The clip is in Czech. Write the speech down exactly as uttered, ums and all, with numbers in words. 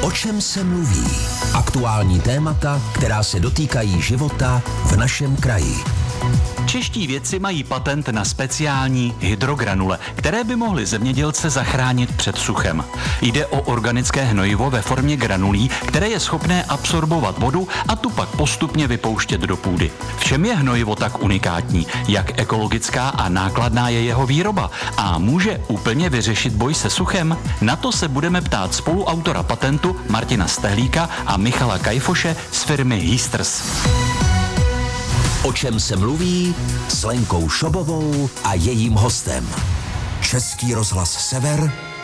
O čem se mluví? Aktuální témata, která se dotýkají života v našem kraji. Čeští vědci mají patent na speciální hydrogranule, které by mohly zemědělce zachránit před suchem. Jde o organické hnojivo ve formě granulí, které je schopné absorbovat vodu a tu pak postupně vypouštět do půdy. V čem je hnojivo tak unikátní? Jak ekologická a nákladná je jeho výroba? A může úplně vyřešit boj se suchem? Na to se budeme ptát spoluautora patentu Martina Stehlíka a Michala Kajfoše z firmy Hysters. O čem se mluví s Lenkou Šobovou a jejím hostem. Český rozhlas Sever,